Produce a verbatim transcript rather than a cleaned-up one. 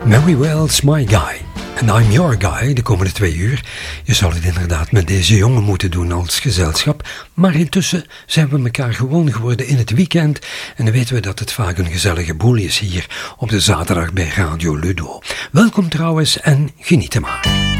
Very Well's My Guy. En I'm Your Guy de komende twee uur. Je zal het inderdaad met deze jongen moeten doen als gezelschap. Maar intussen zijn we elkaar gewoon geworden in het weekend. En dan weten we dat het vaak een gezellige boel is hier op de zaterdag bij Radio Ludo. Welkom trouwens en geniet er maar.